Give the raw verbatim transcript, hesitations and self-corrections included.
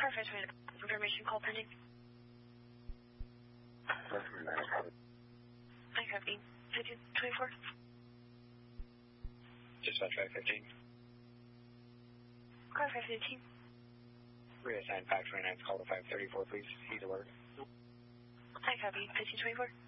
Car five twenty, information call pending. I copy. fifteen twenty-four. Dispatch five fifteen. Car five fifteen. Reassign five twenty-nine, call to five thirty-four, please. He's alert. I copy. fifteen twenty-four.